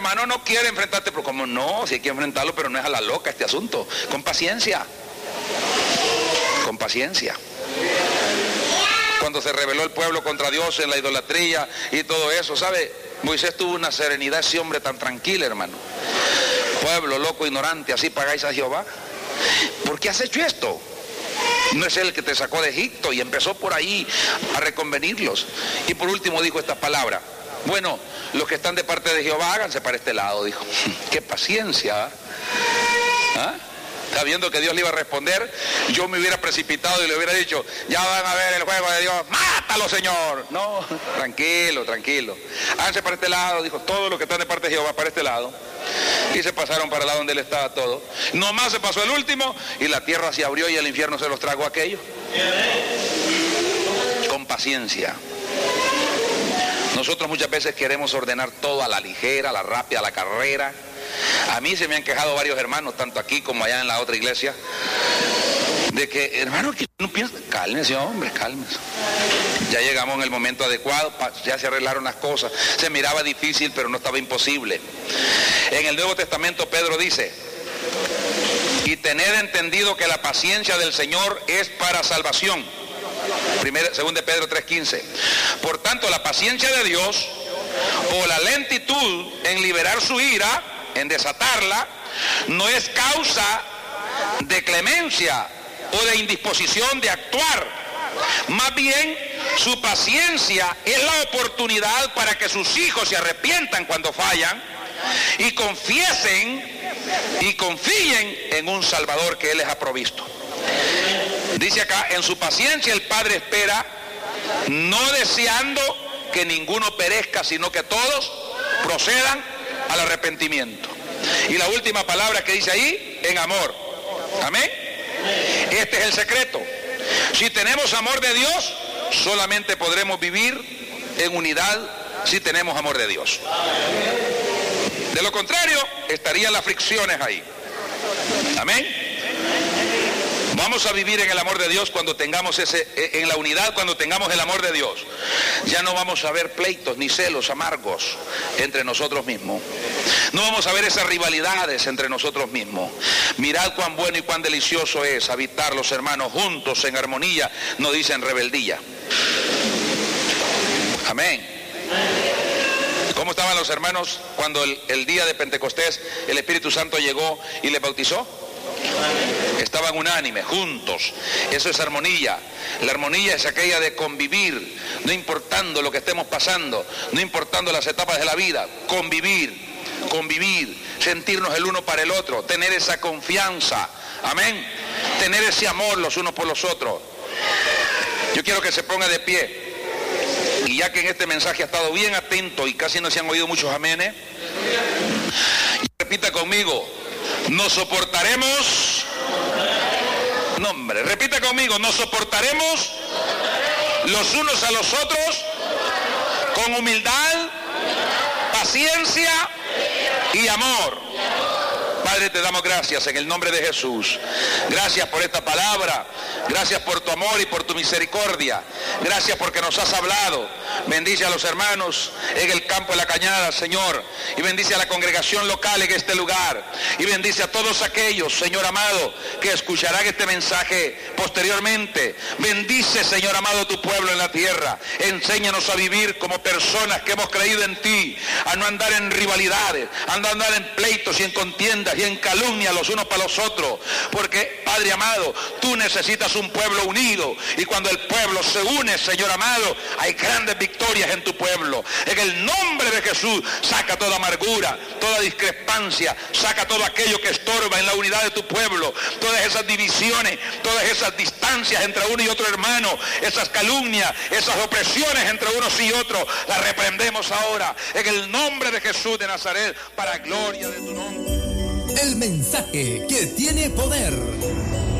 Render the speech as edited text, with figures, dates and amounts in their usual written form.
hermano no quiere enfrentarte, pero ¿cómo no? Si hay que enfrentarlo, pero no es a la loca este asunto. Con paciencia. Con paciencia. Cuando se rebeló el pueblo contra Dios en la idolatría y todo eso, ¿sabe? Moisés tuvo una serenidad, ese hombre tan tranquilo, hermano. Pueblo loco, ignorante, ¿así pagáis a Jehová? ¿Por qué has hecho esto? No es él el que te sacó de Egipto, y empezó por ahí a reconvenirlos. Y por último dijo esta palabra: bueno, los que están de parte de Jehová, háganse para este lado, dijo. Qué paciencia, ¿ah? Sabiendo que Dios le iba a responder, yo me hubiera precipitado y le hubiera dicho: ya van a ver el juego de Dios, mátalo, Señor. No, tranquilo, tranquilo. Háganse para este lado, dijo, todos los que están de parte de Jehová para este lado. Y se pasaron para el lado donde él estaba todo. Nomás se pasó el último y la tierra se abrió y el infierno se los tragó a aquellos. Con paciencia. Nosotros muchas veces queremos ordenar todo a la ligera, a la rápida, a la carrera. A mí se me han quejado varios hermanos, tanto aquí como allá en la otra iglesia, de que, hermano, que no piensa, cálmese, hombre, cálmese. Ya llegamos en el momento adecuado, ya se arreglaron las cosas. Se miraba difícil, pero no estaba imposible. En el Nuevo Testamento Pedro dice: y tened entendido que la paciencia del Señor es para salvación. 2 de Pedro 3:15. Por tanto, la paciencia de Dios, o la lentitud en liberar su ira, en desatarla, no es causa de clemencia o de indisposición de actuar. Más bien, su paciencia es la oportunidad para que sus hijos se arrepientan cuando fallan y confiesen y confíen en un Salvador que Él les ha provisto. Dice acá: en su paciencia el Padre espera, no deseando que ninguno perezca, sino que todos procedan al arrepentimiento. Y la última palabra que dice ahí: en amor. Amén. Este es el secreto. Si tenemos amor de Dios, solamente podremos vivir en unidad si tenemos amor de Dios. De lo contrario, estarían las fricciones ahí. Amén. Vamos a vivir en el amor de Dios cuando tengamos en la unidad, cuando tengamos el amor de Dios. Ya no vamos a ver pleitos ni celos amargos entre nosotros mismos. No vamos a ver esas rivalidades entre nosotros mismos. Mirad cuán bueno y cuán delicioso es habitar los hermanos juntos en armonía, no dicen rebeldía. Amén. ¿Cómo estaban los hermanos cuando el día de Pentecostés el Espíritu Santo llegó y les bautizó? Estaban unánimes, juntos. Eso es armonía. La armonía es aquella de convivir, no importando lo que estemos pasando, no importando las etapas de la vida. Convivir, sentirnos el uno para el otro, tener esa confianza, amén, tener ese amor los unos por los otros. Yo quiero que se ponga de pie, y ya que en este mensaje ha estado bien atento y casi no se han oído muchos amenes, repita conmigo: nos soportaremos. No, hombre, repita conmigo: nos soportaremos los unos a los otros con humildad, paciencia y amor. Padre, te damos gracias en el nombre de Jesús. Gracias por esta palabra. Gracias por tu amor y por tu misericordia. Gracias porque nos has hablado. Bendice a los hermanos en el campo de la cañada, Señor. Y bendice a la congregación local en este lugar. Y bendice a todos aquellos, Señor amado, que escucharán este mensaje posteriormente. Bendice, Señor amado, tu pueblo en la tierra. Enséñanos a vivir como personas que hemos creído en ti. A no andar en rivalidades, a no andar en pleitos y en contiendas y en calumnia los unos para los otros, porque, Padre amado, tú necesitas un pueblo unido, y cuando el pueblo se une, Señor amado, hay grandes victorias en tu pueblo. En el nombre de Jesús, saca toda amargura, toda discrepancia, saca todo aquello que estorba en la unidad de tu pueblo, todas esas divisiones, todas esas distancias entre uno y otro hermano, esas calumnias, esas opresiones entre unos y otros, las reprendemos ahora en el nombre de Jesús de Nazaret, para gloria de tu nombre. El mensaje que tiene poder.